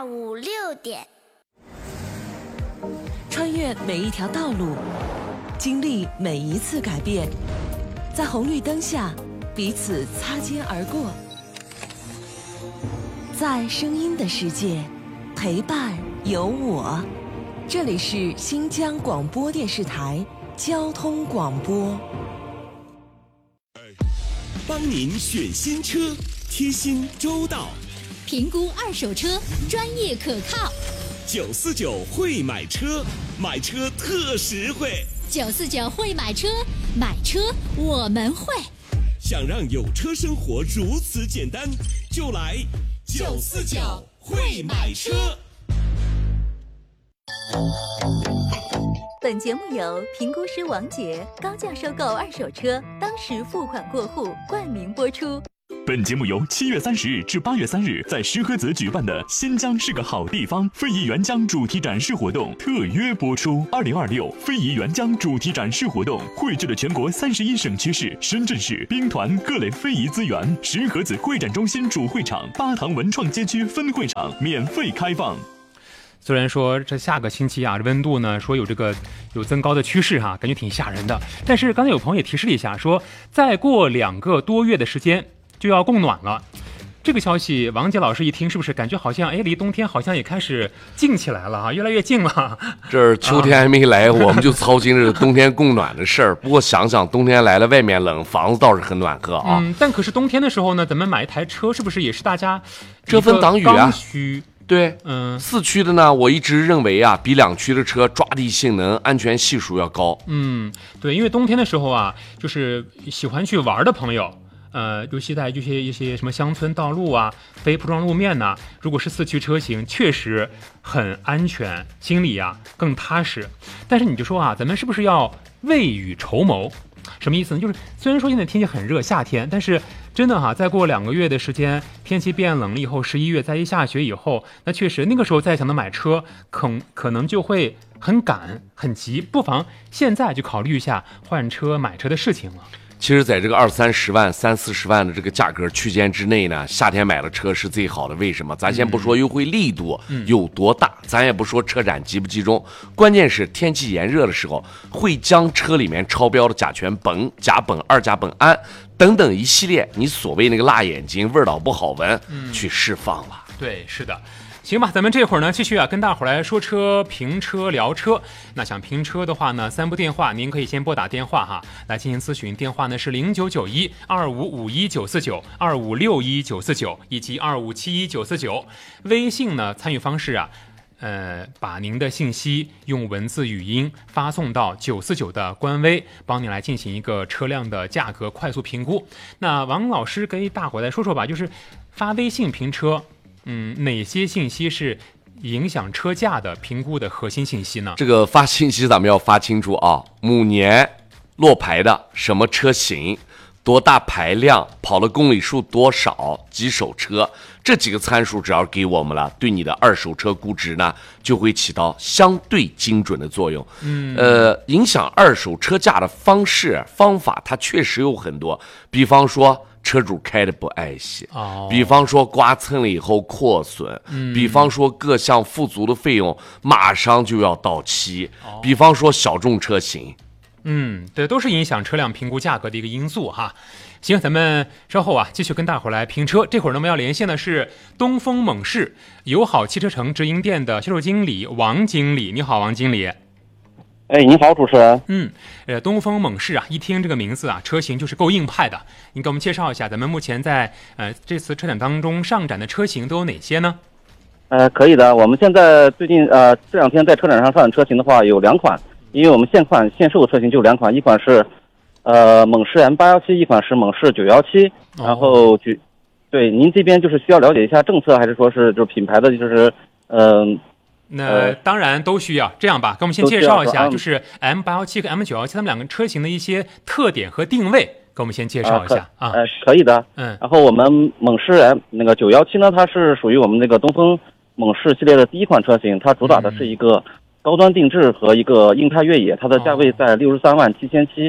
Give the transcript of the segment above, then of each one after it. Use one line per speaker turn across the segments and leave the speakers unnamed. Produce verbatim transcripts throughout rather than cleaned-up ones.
下午六点。
穿越每一条道路，经历每一次改变，在红绿灯下彼此擦肩而过，在声音的世界陪伴有我。这里是新疆广播电视台交通广播。
帮您选新车，贴心周到，
评估二手车，专业可靠。
九四九会买车，买车特实惠。
九四九会买车，买车我们会。
想让有车生活如此简单，就来九四九会买车。
本节目由评估师王杰高价收购二手车，当时付款过户冠名播出。
本节目由七月三十日至八月三日在石河子举办的新疆是个好地方非遗援疆主题展示活动特约播出。二零二六非遗援疆主题展示活动汇聚了全国三十一省区市、深圳市兵团各类非遗资源。石河子会展中心主会场、巴塘文创街区分会场免费开放。
虽然说这下个星期啊，温度呢说有这个有增高的趋势哈、啊，感觉挺吓人的。但是刚才有朋友也提示了一下，说再过两个多月的时间就要供暖了。这个消息，王杰老师一听，是不是感觉好像哎，离冬天好像也开始近起来了啊，越来越近了。
这秋天还没来，啊、我们就操心着冬天供暖的事儿。不过想想冬天来了，外面冷，房子倒是很暖和啊。
嗯，但可是冬天的时候呢，咱们买一台车，是不是也是大家
遮风挡雨啊？
刚需。
对，
嗯，
四驱的呢，我一直认为啊，比两驱的车抓地性能、安全系数要高。
嗯，对，因为冬天的时候啊，就是喜欢去玩的朋友，呃，尤其在这些一些什么乡村道路啊、非铺装路面呐、啊，如果是四驱车型，确实很安全，心里啊更踏实。但是你就说啊，咱们是不是要未雨绸缪？什么意思呢？就是虽然说现在天气很热，夏天，但是真的哈、啊，再过两个月的时间，天气变冷了以后，十一月再一下雪以后，那确实那个时候再想到买车，可可能就会很赶很急，不妨现在就考虑一下换车买车的事情了。
其实，在这个二三十万、三四十万的这个价格区间之内呢，夏天买了车是最好的。为什么？咱先不说优惠力度有多大，嗯、咱也不说车展集不集中，关键是天气炎热的时候，会将车里面超标的甲醛苯、甲苯、二甲苯胺等等一系列你所谓那个辣眼睛、味道不好闻，嗯、去释放了。
对，是的。行吧，咱们这会儿呢继续啊跟大伙儿来说车、评车、聊车。那想评车的话呢，三部电话您可以先拨打电话哈来进行咨询，电话呢是零九九一二五五一九四九、二五六一九四九以及二五七一九四九。微信呢参与方式啊，呃，把您的信息用文字、语音发送到九四九的官微，帮你来进行一个车辆的价格快速评估。那王老师给大伙儿来说说吧，就是发微信评车。嗯，哪些信息是影响车价的评估的核心信息呢？
这个发信息咱们要发清楚啊，母年、落牌的、什么车型、多大排量、跑了公里数多少、几手车，这几个参数只要给我们了，对你的二手车估值呢就会起到相对精准的作用。嗯，呃，影响二手车价的方式方法它确实有很多，比方说车主开的不爱惜，哦、比方说刮蹭了以后扩损，嗯、比方说各项附足的费用马上就要到期，哦、比方说小众车型。
嗯，对，都是影响车辆评估价格的一个因素哈。行，咱们稍后啊继续跟大伙儿来评车。这会儿呢，我们要连线的是东风猛士友好汽车城直营店的销售经理王经理。你好，王经理。
哎，你好，主持人。
嗯，呃，东风猛士啊，一听这个名字啊，车型就是够硬派的。您给我们介绍一下，咱们目前在呃这次车展当中上展的车型都有哪些呢？
呃，可以的。我们现在最近呃这两天在车展上上展车型的话有两款，因为我们现款现售的车型就两款，一款是呃猛士 M 八一七，一款是猛士九一七。然后举、哦、对您这边就是需要了解一下政策，还是说是就品牌的就是嗯。呃
那当然都需要。这样吧，给我们先介绍一下，就是 M 八一七 和 M 九一七 它们两个车型的一些特点和定位，给我们先介绍一下啊。
呃，可以的。嗯。然后我们猛士 M 那个九一七呢，它是属于我们那个东风猛士系列的第一款车型，它主打的是一个高端定制和一个硬派越野，它的价位在六十三万七千七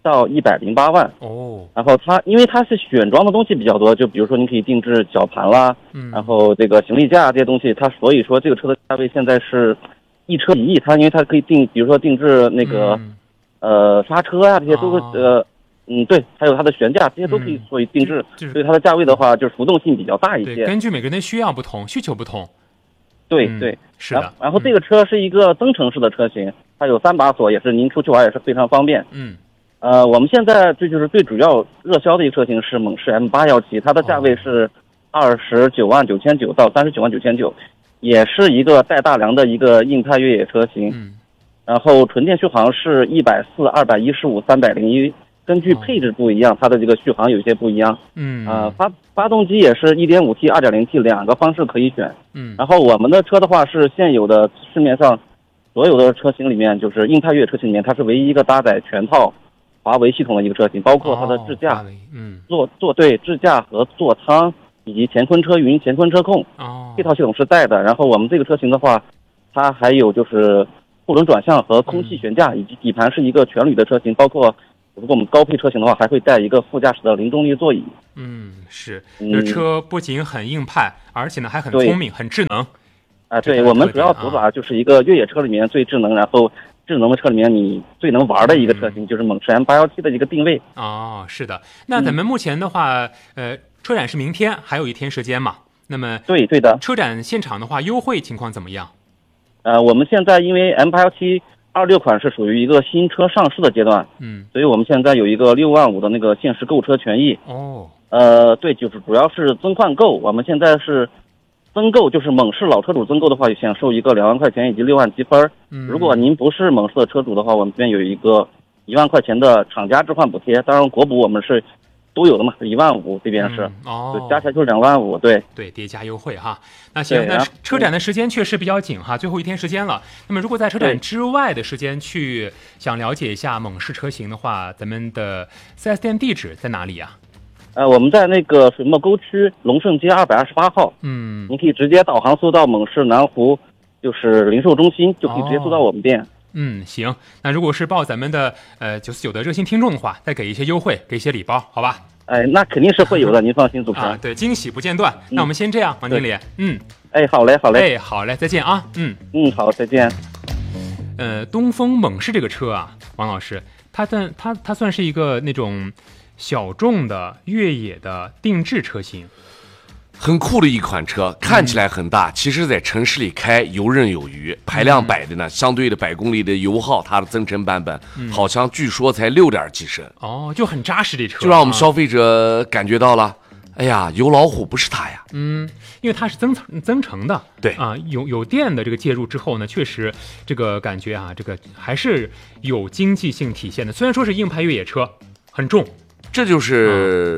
到一百零八万。
哦，
然后它因为它是选装的东西比较多，就比如说你可以定制绞盘啦，
嗯，
然后这个行李架这些东西，它所以说这个车的价位现在是一车一亿。它因为它可以定，比如说定制那个、
嗯、
呃刹车啊，这些都是、
哦、
呃嗯对，还有它的悬架这些都可以做定制，
嗯、
所以它的价位的话就是浮动性比较大一些。
对，根据每个人的需要不同，需求不同。
对对、
嗯，是的。
然后，然后这个车是一个增程式的车型，它有三把锁，也是您出去玩也是非常方便。
嗯，
呃，我们现在这就是最主要热销的一个车型是猛士 M 八一七，它的价位是二十九万九千九到三十九万九千九，也是一个带大梁的一个硬派越野车型。
嗯，
然后纯电续航是一百四、二百一十五、三百零一。根据配置不一样，它的这个续航有些不一样。
嗯，
呃，发发动机也是 一点五 T、二点零 T 两个方式可以选。
嗯，
然后我们的车的话是现有的市面上所有的车型里面，就是硬派越野车型里面，它是唯一一个搭载全套华为系统的一个车型，包括它的智驾、
哦、嗯，
座座对智驾和座舱以及乾坤车云、乾坤车控，
哦，
这套系统是带的。然后我们这个车型的话，它还有就是后轮转向和空气悬架，以及底盘是一个全铝的车型，包括。如果我们高配车型的话，还会带一个副驾驶的零重力座椅。
嗯，是，这车不仅很硬派，而且呢还很聪明，很智能。
啊，对，我们主要主打就是一个越野车里面最智能，然后智能的车里面你最能玩的一个车型，嗯、就是猛士 M 八一七的一个定位。
哦，是的。那咱们目前的话，嗯、呃，车展是明天，还有一天时间嘛？那么，
对对的。
车展现场的话，优惠情况怎么样？
呃，我们现在因为 M 八一七。二六款是属于一个新车上市的阶段，
嗯，
所以我们现在有一个六万五的那个限时购车权益。
哦，
呃，对，就是主要是增换购，我们现在是增购，就是猛士老车主增购的话，享受一个两万块钱以及六万积分。
嗯，
如果您不是猛士的车主的话，我们这边有一个一万块钱的厂家置换补贴，当然国补我们是都有的嘛，一万五这边是，
嗯、哦，
就加起来就是两万五，对
对，叠加优惠哈。那行，那车展的时间确实比较紧哈，最后一天时间了。那么如果在车展之外的时间去想了解一下猛士车型的话，咱们的 四 S 店地址在哪里呀、
啊？呃，我们在那个水墨沟区龙胜街二百二十八号，
嗯，
你可以直接导航搜到猛士南湖，就是零售中心，就可以直接搜到我们店。哦
嗯，行。那如果是报咱们的呃九四九的热心听众的话，再给一些优惠，给一些礼包，好吧？
哎，那肯定是会有的，您放心，主持人。
啊，对，惊喜不间断。嗯、那我们先这样，王经理。嗯，
哎，好嘞，好嘞。
哎，好嘞，再见啊。嗯
嗯，好，再见。
呃，东风猛士这个车啊，王老师，它算它它算是一个那种小众的越野的定制车型。
很酷的一款车，看起来很大，嗯、其实在城市里开游刃有余。排量摆的呢，嗯、相对的百公里的油耗，它的增程版本、嗯、好像据说才六点几升。
哦，就很扎实这车，
就让我们消费者感觉到了，啊、哎呀，油老虎不是它呀。
嗯，因为它是增程增程的，
对
啊，有有电的这个介入之后呢，确实这个感觉啊，这个还是有经济性体现的。虽然说是硬派越野车，很重，
这就是。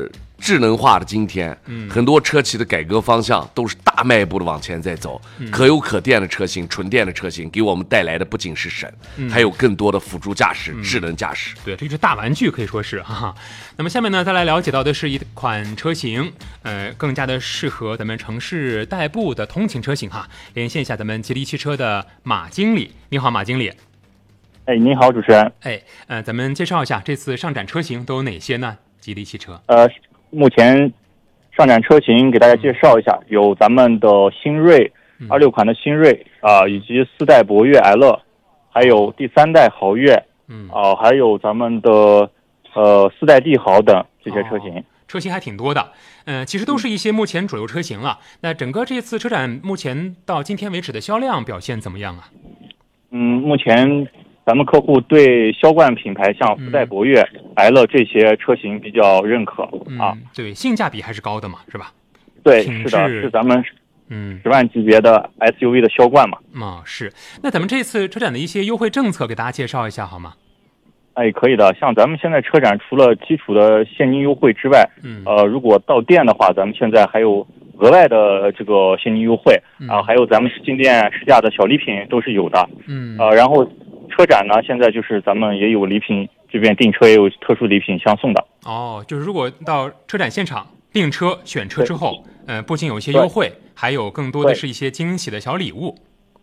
嗯智能化的今天，嗯，很多车企的改革方向都是大迈步的往前在走。嗯、可油可电的车型、纯电的车型，给我们带来的不仅是省，嗯、还有更多的辅助驾驶、嗯、智能驾驶。
对，这就是大玩具，可以说是哈哈。那么下面呢，再来了解到的是一款车型，呃，更加的适合咱们城市代步的通勤车型哈。连线一下咱们吉利汽车的马经理，你好，马经理。
哎，您好，主持人。
哎，呃，咱们介绍一下这次上展车型都有哪些呢？吉利汽车。
呃。目前上展车型给大家介绍一下，嗯、有咱们的新锐二六款的新锐啊、呃，以及四代博越 L， 还有第三代豪越，
嗯
啊、呃，还有咱们的呃四代帝豪等这些车型、哦，
车型还挺多的。呃，其实都是一些目前主流车型了。嗯、那整个这次车展目前到今天为止的销量表现怎么样啊？
嗯，目前。咱们客户对销冠品牌像四代博越、嗯、L 这些车型比较认可、
嗯、
啊，
对，性价比还是高的嘛，是吧？
对，是的，是咱们
嗯
十万级别的 S U V 的销冠嘛。
啊、嗯，是。那咱们这次车展的一些优惠政策给大家介绍一下好吗？
哎，可以的。像咱们现在车展除了基础的现金优惠之外，
嗯，
呃，如果到店的话，咱们现在还有额外的这个现金优惠啊、呃，还有咱们进店试驾的小礼品都是有的。
嗯，
呃，然后。车展呢，现在就是咱们也有礼品，这边订车也有特殊礼品相送的。
哦，就是如果到车展现场订车选车之后，呃，不仅有一些优惠，还有更多的是一些惊喜的小礼物。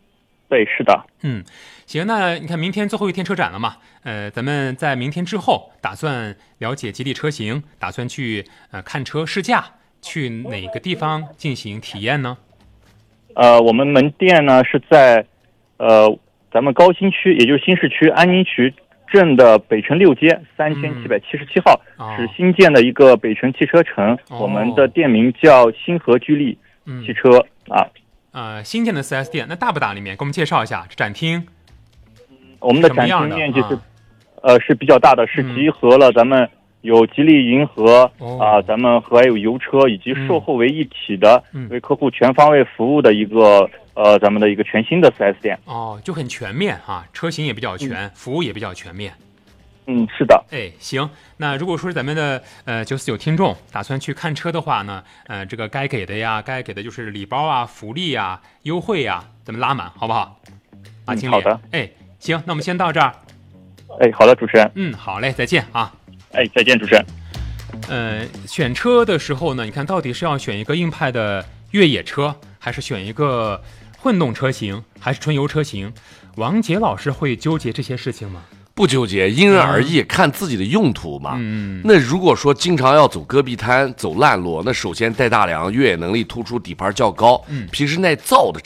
对，是的。
嗯，行，那你看明天最后一天车展了嘛？呃，咱们在明天之后打算了解吉利车型，打算去呃看车试驾，去哪个地方进行体验呢？
呃，我们门店呢是在呃咱们高新区，也就是新市区安宁区镇的北辰六街三千七百七十七号，
嗯哦、
是新建的一个北辰汽车城。
哦、
我们的店名叫星河居利汽车、
嗯、
啊。
呃，新建的 四 S 店，那大不大？里面给我们介绍一下展厅。
我们的展厅面积是，
啊、
呃是比较大的，是集合了咱们有吉利银河啊、
嗯
呃，咱们和还有油车以及售后为一体的，
嗯、
为客户全方位服务的一个呃咱们的一个全新的 四 S 店。
哦，就很全面哈、啊，车型也比较全，嗯、服务也比较全面。
嗯，是的。
哎，行，那如果说是咱们的呃九四九听众打算去看车的话呢，呃，这个该给的呀，该给的就是礼包啊、福利啊、优惠呀，咱们拉满，好不好？啊，经理。
嗯、好的。
哎，行，那我们先到这儿。
哎，好的，主持人。
嗯，好嘞，再见啊。
哎，再见，主持人。
呃，选车的时候呢，你看到底是要选一个硬派的越野车，还是选一个混动车型，还是纯油车型？王杰老师会纠结这些事情吗？
不纠结，因人而异，嗯、看自己的用途嘛。
嗯，
那如果说经常要走戈壁滩、走烂路，那首先带大梁、越野能力突出、底盘较高、
嗯、
平时耐造的